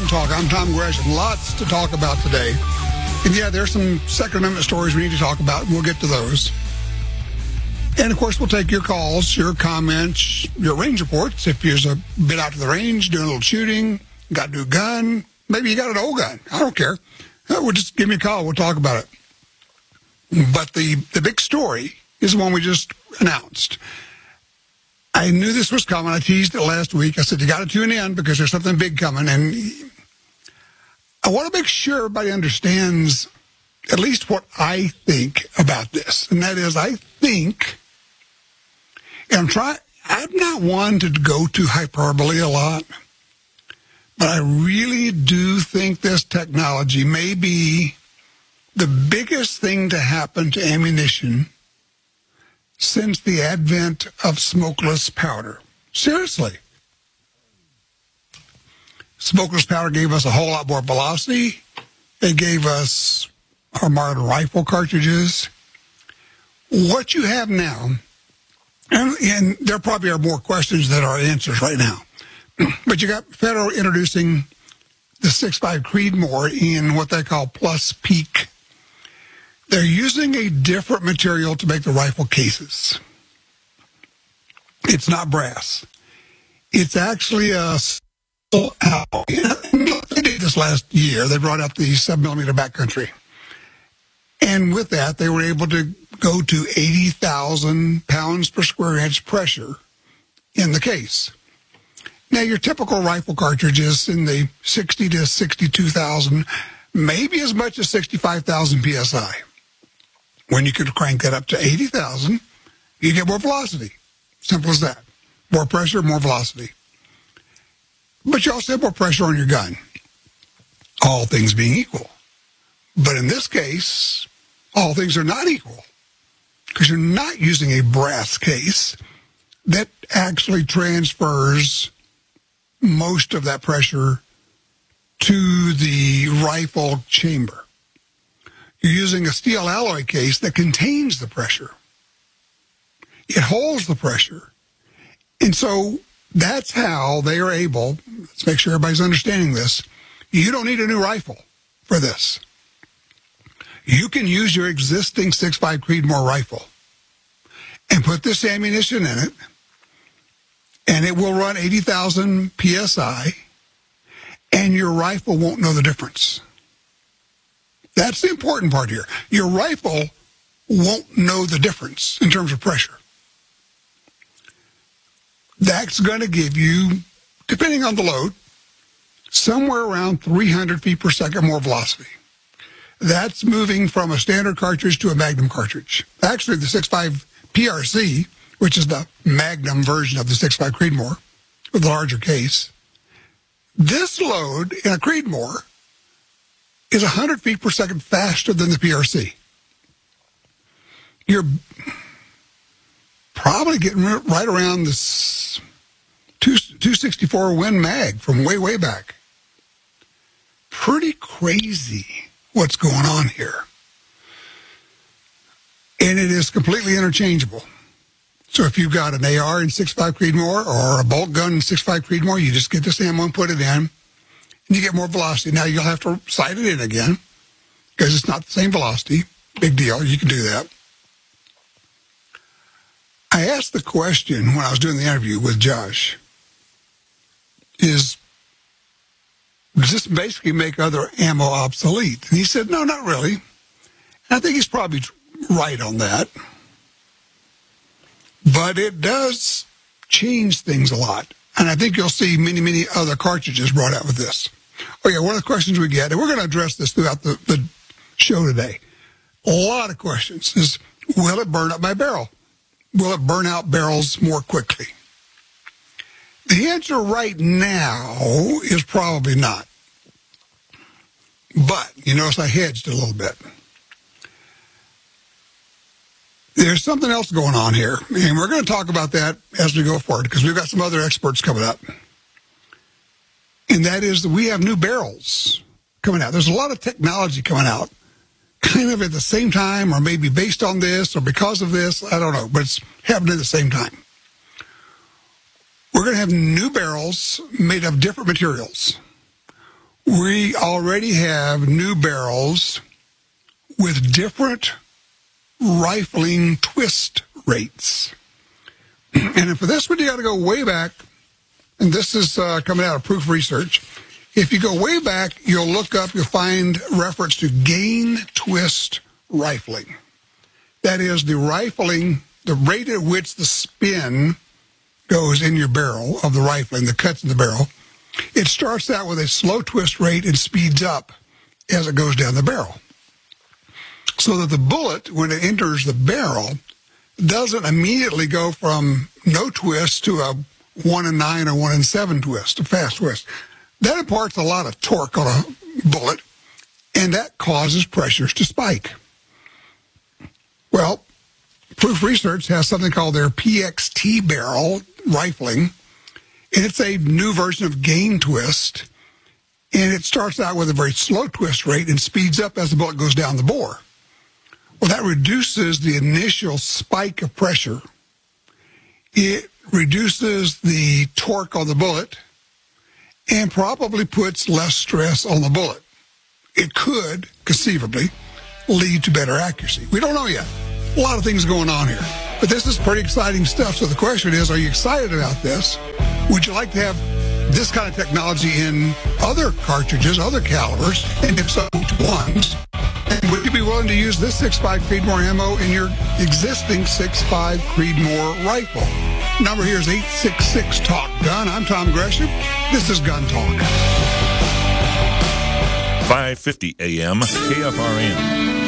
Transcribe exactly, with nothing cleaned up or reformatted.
Gun Talk. I'm Tom Gresham. Lots to talk about today. And yeah, there's some Second Amendment stories we need to talk about, and we'll get to those. And of course, we'll take your calls, your comments, your range reports. If you're a bit out to the range, doing a little shooting, got a new gun, maybe you got an old gun. I don't care. Well, just give me a call. We'll talk about it. But the, the big story is the one we just announced. I knew this was coming. I teased it last week. I said, you got to tune in because there's something big coming. And I want to make sure everybody understands at least what I think about this. And that is, I think, and I'm trying, I'm not one to go to hyperbole a lot, but I really do think this technology may be the biggest thing to happen to ammunition since the advent of smokeless powder. Seriously. Smokeless powder gave us a whole lot more velocity. It gave us our modern rifle cartridges. What you have now, and, and there probably are more questions than are answers right now, but you got Federal introducing the six five Creedmoor in what they call plus peak. They're using a different material to make the rifle cases. It's not brass. It's actually a... They did this last year. They brought out the seven millimeter backcountry. And with that, they were able to go to eighty thousand pounds per square inch pressure in the case. Now, your typical rifle cartridge is in the sixty to sixty-two thousand, maybe as much as sixty-five thousand P S I. When you could crank that up to eighty thousand, you get more velocity. Simple as that. More pressure, more velocity. But you also have more pressure on your gun, all things being equal. But in this case, all things are not equal because you're not using a brass case that actually transfers most of that pressure to the rifle chamber. You're using a steel alloy case that contains the pressure. It holds the pressure. And so that's how they are able, let's make sure everybody's understanding this, you don't need a new rifle for this. You can use your existing six five Creedmoor rifle and put this ammunition in it, and it will run eighty thousand P S I, and your rifle won't know the difference. That's the important part here. Your rifle won't know the difference in terms of pressure. That's going to give you, depending on the load, somewhere around three hundred feet per second more velocity. That's moving from a standard cartridge to a Magnum cartridge. Actually, the six five P R C, which is the Magnum version of the six five Creedmoor with a larger case, this load in a Creedmoor is one hundred feet per second faster than the P R C. You're probably getting right around this two sixty-four Win Mag from way, way back. Pretty crazy what's going on here. And it is completely interchangeable. So if you've got an A R in six five Creedmoor or a bolt gun in six five Creedmoor, you just get this ammo and put it in, and you get more velocity. Now, you'll have to sight it in again because it's not the same velocity. Big deal. You can do that. I asked the question when I was doing the interview with Josh, is, does this basically make other ammo obsolete? And he said, no, not really. And I think he's probably right on that. But it does change things a lot. And I think you'll see many, many other cartridges brought out with this. Oh, yeah, one of the questions we get, and we're going to address this throughout the, the show today, a lot of questions, is will it burn up my barrel? Will it burn out barrels more quickly? The answer right now is probably not. But, you notice I hedged a little bit. There's something else going on here, and we're going to talk about that as we go forward because we've got some other experts coming up. And that is that we have new barrels coming out. There's a lot of technology coming out kind of at the same time, or maybe based on this or because of this. I don't know, but it's happening at the same time. We're going to have new barrels made of different materials. we already have new barrels with different rifling twist rates. And for this one, you got to go way back, and this is uh, coming out of Proof Research. If you go way back, you'll look up, you'll find reference to gain twist rifling. That is the rifling, the rate at which the spin goes in your barrel of the rifling, the cuts in the barrel. It starts out with a slow twist rate and speeds up as it goes down the barrel. So that the bullet, when it enters the barrel, doesn't immediately go from no twist to a one and nine or one and seven twist, a fast twist. That imparts a lot of torque on a bullet, and that causes pressures to spike. Well, Proof Research has something called their P X T barrel rifling, and it's a new version of gain twist, and it starts out with a very slow twist rate and speeds up as the bullet goes down the bore. Well, that reduces the initial spike of pressure. It reduces the torque on the bullet and probably puts less stress on the bullet. It could, conceivably, lead to better accuracy. We don't know yet. A lot of things going on here. But this is pretty exciting stuff. So the question is, are you excited about this? Would you like to have this kind of technology in other cartridges, other calibers? And if so, which ones? And would you be willing to use this six five Creedmoor ammo in your existing six five Creedmoor rifle? Number here is eight six six talk gun. I'm Tom Gresham. This is Gun Talk. five fifty A M K F R N.